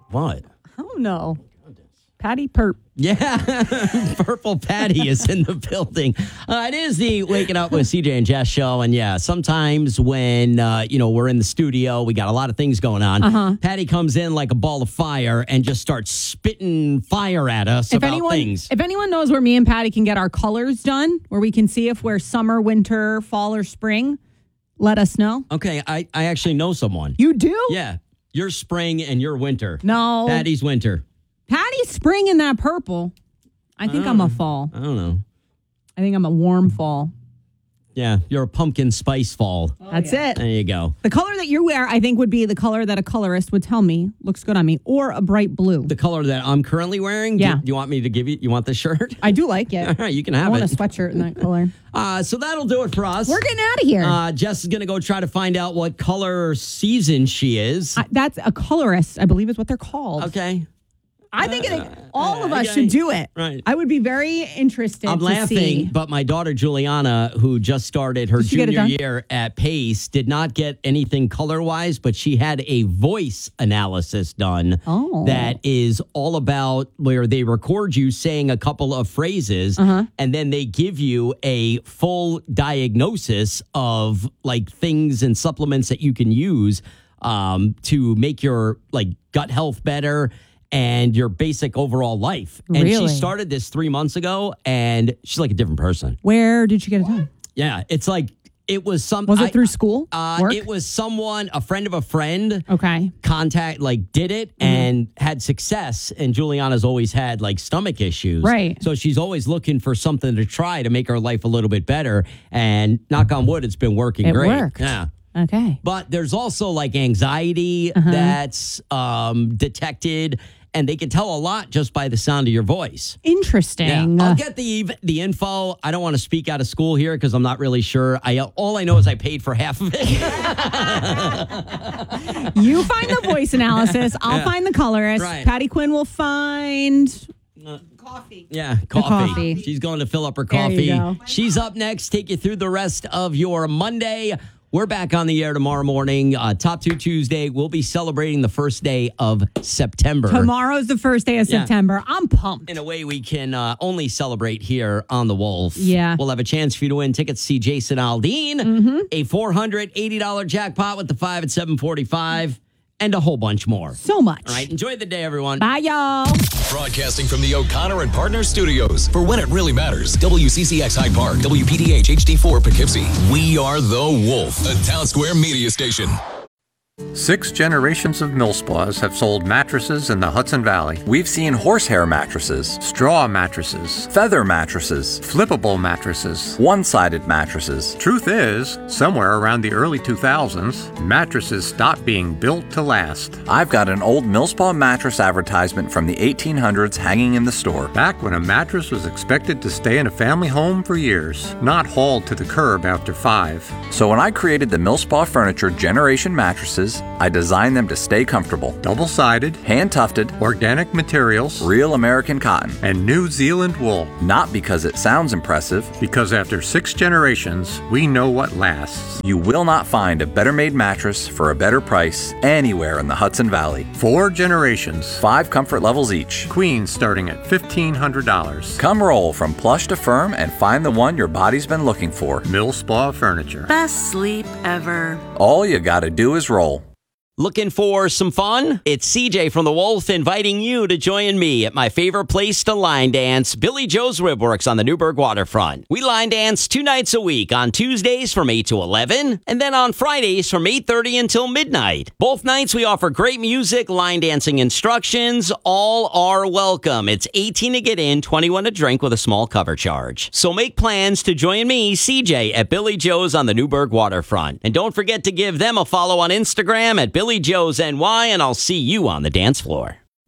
What? I don't know. Patty Perp. Yeah, Purple Patty is in the building. It is the Waking Up with CJ and Jess show. And yeah, sometimes when, we're in the studio, we got a lot of things going on. Patty comes in like a ball of fire and just starts spitting fire at us things. If anyone knows where me and Patty can get our colors done, where we can see if we're summer, winter, fall, or spring, let us know. Okay, I actually know someone. You do? Yeah. You're spring and you're winter. No. Patty's winter. Patty's spring in that purple. I think I'm a fall. I don't know. I think I'm a warm fall. Yeah, you're a pumpkin spice fall. That's it. There you go. The color that you wear, I think, would be the color that a colorist would tell me looks good on me, or a bright blue. The color that I'm currently wearing? Yeah. Do you want me to give you? You want the shirt? I do like it. All right, you can have I it. want a sweatshirt in that color. So that'll do it for us. We're getting out of here. Jess is going to go try to find out what color season she is. That's a colorist, I believe is what they're called. Okay. I think all of us should do it. Right. I would be very interested I'm to laughing, see. but my daughter Juliana, who just started her junior year at Pace, did not get anything color-wise, but she had a voice analysis done that is all about where they record you saying a couple of phrases, and then they give you a full diagnosis of like things and supplements that you can use to make your like gut health better and your basic overall life. And she started this 3 months ago, and she's like a different person. Where did she get it done? Yeah, it's like, it was some. Was it through school? Work? It was someone, a friend of a friend. Okay. Did it and had success. And Juliana's always had like stomach issues. Right. So she's always looking for something to try to make her life a little bit better. And knock on wood, it's been working great. It worked. Yeah. Okay. But there's also like anxiety that's detected, and they can tell a lot just by the sound of your voice. Interesting. Yeah. I'll get the info. I don't want to speak out of school here because I'm not really sure. All I know is I paid for half of it. You find the voice analysis. I'll find the colorist. Right. Patty Quinn will find coffee. Yeah, coffee. coffee. She's going to fill up her There you coffee. go. She's up next. Take you through the rest of your Monday. We're back on the air tomorrow morning. Top 2 Tuesday. We'll be celebrating the first day of September. Tomorrow's the first day of September. I'm pumped. In a way we can only celebrate here on The Wolf. Yeah. We'll have a chance for you to win tickets to see Jason Aldean, a $480 jackpot with the 5 at 745, and a whole bunch more. So much. All right. Enjoy the day, everyone. Bye, y'all. Broadcasting from the O'Connor and Partners Studios. For when it really matters, WCCX Hyde Park, WPDH HD4 Poughkeepsie. We are The Wolf, a Town Square media station. 6 generations of Millspaws have sold mattresses in the Hudson Valley. We've seen horsehair mattresses, Straw mattresses, feather mattresses, flippable mattresses, one-sided mattresses. Truth is, somewhere around the early 2000s, mattresses stopped being built to last. I've got an old Millspaw mattress advertisement from the 1800s hanging in the store. Back when a mattress was expected to stay in a family home for years, not hauled to the curb after 5. So when I created the Millspaw Furniture Generation mattresses, I designed them to stay comfortable. Double-sided, hand-tufted, organic materials, real American cotton, and New Zealand wool. Not because it sounds impressive, because after 6 generations, we know what lasts. You will not find a better made mattress for a better price anywhere in the Hudson Valley. 4 generations, 5 comfort levels each. Queen starting at $1,500. Come roll from plush to firm and find the one your body's been looking for. Millspaw Furniture. Best sleep ever. All you gotta do is roll. Looking for some fun? It's CJ from The Wolf inviting you to join me at my favorite place to line dance, Billy Joe's Ribworks on the Newburgh waterfront. We line dance 2 nights a week, on Tuesdays from 8 to 11, and then on Fridays from 8:30 until midnight. Both nights we offer great music, line dancing instructions. All are welcome. It's 18 to get in, 21 to drink with a small cover charge. So make plans to join me, CJ, at Billy Joe's on the Newburgh waterfront. And don't forget to give them a follow on Instagram at Billy Joe's NY, and I'll see you on the dance floor.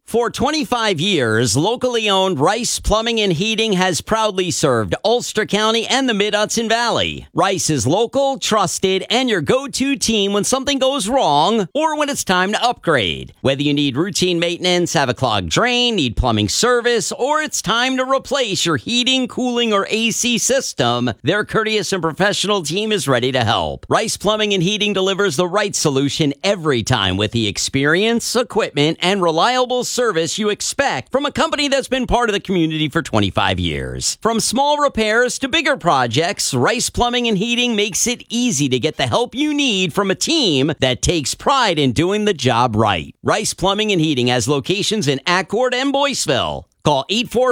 For 25 years, locally owned Rice Plumbing and Heating has proudly served Ulster County and the Mid-Hudson Valley. Rice is local, trusted, and your go-to team when something goes wrong or when it's time to upgrade. Whether you need routine maintenance, have a clogged drain, need plumbing service, or it's time to replace your heating, cooling, or AC system, their courteous and professional team is ready to help. Rice Plumbing and Heating delivers the right solution every time with the experience, equipment, and reliable service you expect from a company that's been part of the community for 25 years. From small repairs to bigger projects, Rice Plumbing and Heating makes it easy to get the help you need from a team that takes pride in doing the job right. Rice Plumbing and Heating has locations in Accord and Boyceville. Call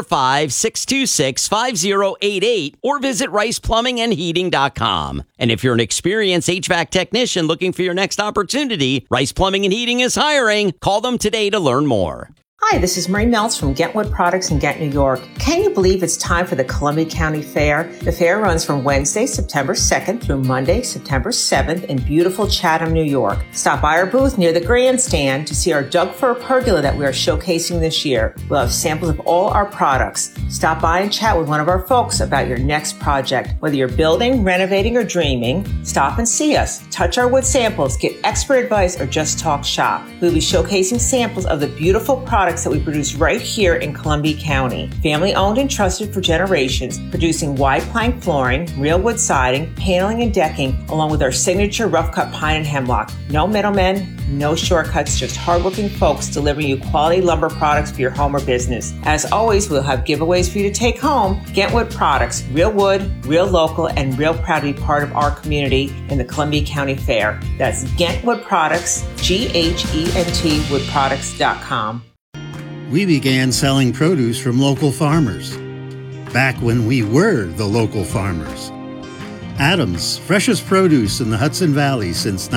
845-626-5088 or visit riceplumbingandheating.com. And if you're an experienced HVAC technician looking for your next opportunity, Rice Plumbing and Heating is hiring. Call them today to learn more. Hi, this is Marie Meltz from Gentwood Products in Ghent, New York. Can you believe it's time for the Columbia County Fair? The fair runs from Wednesday, September 2nd through Monday, September 7th in beautiful Chatham, New York. Stop by our booth near the grandstand to see our Doug Fir pergola that we are showcasing this year. We'll have samples of all our products. Stop by and chat with one of our folks about your next project. Whether you're building, renovating, or dreaming, stop and see us. Touch our wood samples, get expert advice, or just talk shop. We'll be showcasing samples of the beautiful products that we produce right here in Columbia County. Family owned and trusted for generations, producing wide plank flooring, real wood siding, paneling, and decking, along with our signature rough cut pine and hemlock. No middlemen, no shortcuts, just hardworking folks delivering you quality lumber products for your home or business. As always, we'll have giveaways for you to take home. Gentwood Products, real wood, real local, and real proud to be part of our community in the Columbia County Fair. That's Gentwood Products, GHENT woodproducts.com. We began selling produce from local farmers, back when we were the local farmers. Adams, freshest produce in the Hudson Valley since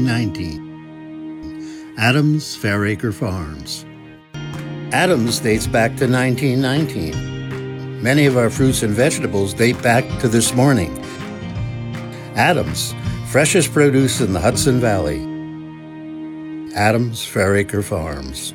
1919. Adams Fairacre Farms. Adams dates back to 1919. Many of our fruits and vegetables date back to this morning. Adams, freshest produce in the Hudson Valley. Adams Fairacre Farms.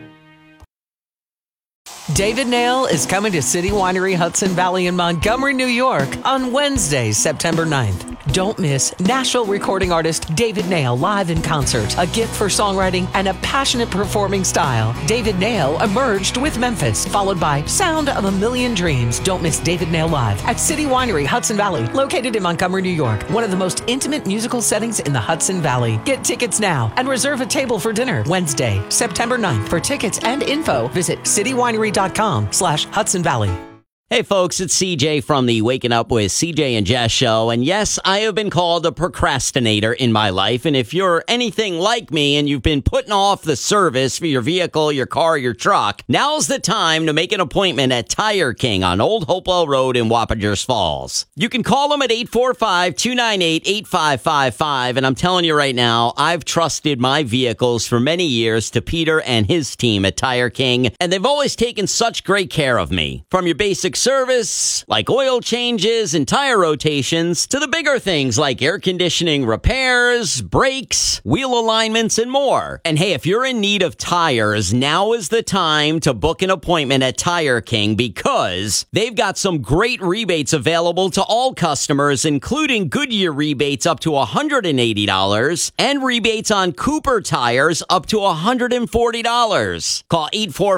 David Nail is coming to City Winery Hudson Valley in Montgomery, New York on Wednesday, September 9th. Don't miss Nashville recording artist David Nail live in concert, a gift for songwriting and a passionate performing style. David Nail emerged with Memphis, followed by Sound of a Million Dreams. Don't miss David Nail live at City Winery Hudson Valley, located in Montgomery, New York, one of the most intimate musical settings in the Hudson Valley. Get tickets now and reserve a table for dinner Wednesday, September 9th. For tickets and info, visit citywinery.com/Hudson Valley. Hey folks, it's CJ from the Waking Up with CJ and Jess show. And yes, I have been called a procrastinator in my life. And if you're anything like me and you've been putting off the service for your vehicle, your car, your truck, now's the time to make an appointment at Tire King on Old Hopewell Road in Wappingers Falls. You can call them at 845-298-8555. And I'm telling you right now, I've trusted my vehicles for many years to Peter and his team at Tire King. And they've always taken such great care of me. From your basic service, like oil changes and tire rotations, to the bigger things like air conditioning repairs, brakes, wheel alignments, and more. And hey, if you're in need of tires, now is the time to book an appointment at Tire King because they've got some great rebates available to all customers, including Goodyear rebates up to $180 and rebates on Cooper tires up to $140. Call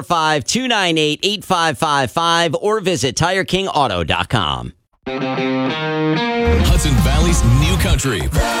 845-298-8555 or visit TireKingAuto.com. Hudson Valley's new country.